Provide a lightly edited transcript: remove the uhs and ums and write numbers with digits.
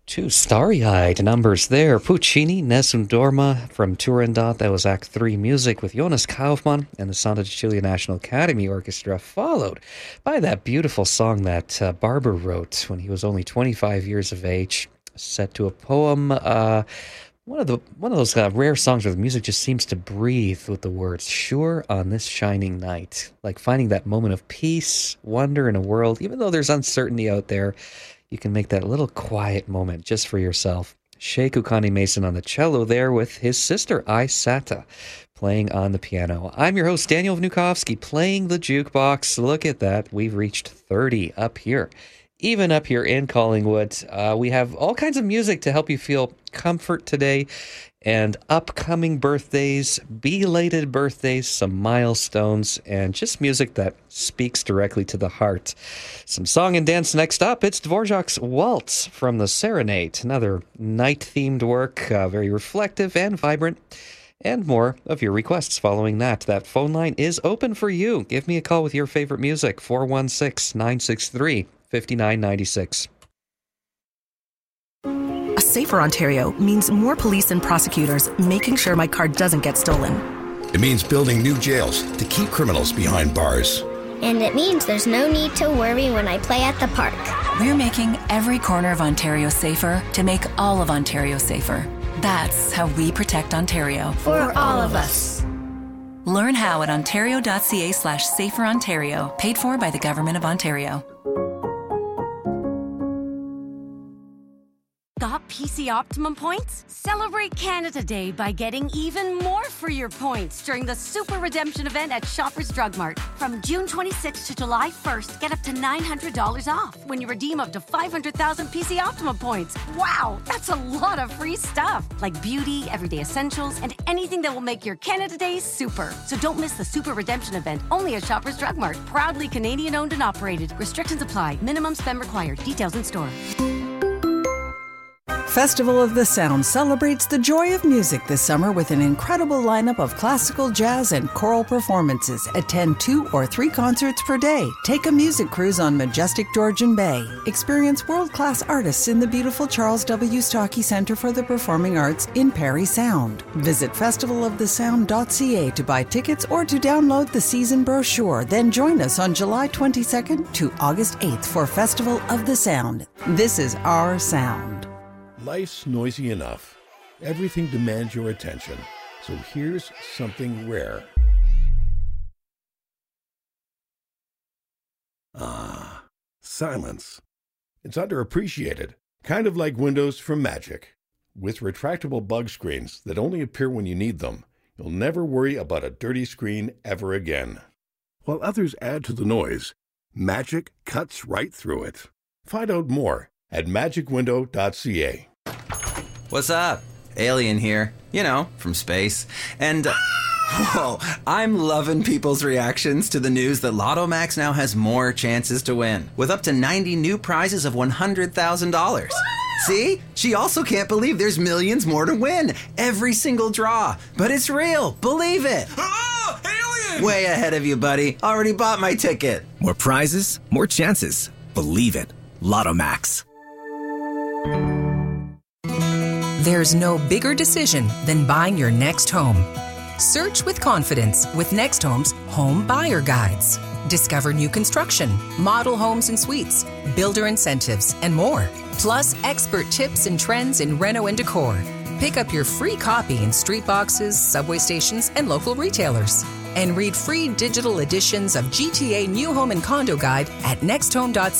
Two starry-eyed numbers there. Puccini, Nessun Dorma from Turandot. That was Act 3 music with Jonas Kaufmann and the Santa Cecilia National Academy Orchestra, followed by that beautiful song that Barber wrote when he was only 25 years of age, set to a poem. One of those rare songs where the music just seems to breathe with the words, "Sure on this shining night." Like finding that moment of peace, wonder in a world, even though there's uncertainty out there, you can make that little quiet moment just for yourself. Shea Kukani Mason on the cello there with his sister, Isata, playing on the piano. I'm your host, Daniel Vnukovsky, playing the jukebox. Look at that. We've reached 30 up here. Even up here in Collingwood, we have all kinds of music to help you feel comfort today, and upcoming birthdays, belated birthdays, some milestones, and just music that speaks directly to the heart. Some song and dance next up. It's Dvorak's Waltz from the Serenade, another night-themed work, very reflective and vibrant. And more of your requests following that. That phone line is open for you. Give me a call with your favorite music, 416-963-5996. A safer Ontario means more police and prosecutors making sure my car doesn't get stolen. It means building new jails to keep criminals behind bars. And it means there's no need to worry when I play at the park. We're making every corner of Ontario safer to make all of Ontario safer. That's how we protect Ontario. For all of us. Learn how at ontario.ca/saferontario, paid for by the Government of Ontario. Got PC Optimum points? Celebrate Canada Day by getting even more for your points during the Super Redemption event at Shoppers Drug Mart. From June 26th to July 1st, get up to $900 off when you redeem up to 500,000 PC Optimum points. Wow, that's a lot of free stuff, like beauty, everyday essentials, and anything that will make your Canada Day super. So don't miss the Super Redemption event, only at Shoppers Drug Mart. Proudly Canadian owned and operated. Restrictions apply. Minimum spend required. Details in store. Festival of the Sound celebrates the joy of music this summer with an incredible lineup of classical, jazz, and choral performances. Attend 2 or 3 concerts per day. Take a music cruise on majestic Georgian Bay. Experience world-class artists in the beautiful Charles W. Stockey Centre for the Performing Arts in Parry Sound. Visit festivalofthesound.ca to buy tickets or to download the season brochure. Then join us on July 22nd to August 8th for Festival of the Sound. This is our sound. Life's noisy enough. Everything demands your attention. So here's something rare. Silence. It's underappreciated. Kind of like windows from Magic. With retractable bug screens that only appear when you need them, you'll never worry about a dirty screen ever again. While others add to the noise, Magic cuts right through it. Find out more at magicwindow.ca. What's up? Alien here. You know, from space. And, whoa, I'm loving people's reactions to the news that Lotto Max now has more chances to win, with up to 90 new prizes of $100,000. See? She also can't believe there's millions more to win. Every single draw. But it's real. Believe it. Oh, alien! Way ahead of you, buddy. Already bought my ticket. More prizes, more chances. Believe it. Lotto Max. There's no bigger decision than buying your next home. Search with confidence with Next Home's Home Buyer Guides. Discover new construction, model homes and suites, builder incentives, and more. Plus, expert tips and trends in reno and decor. Pick up your free copy in street boxes, subway stations, and local retailers. And read free digital editions of GTA New Home and Condo Guide at nexthome.ca.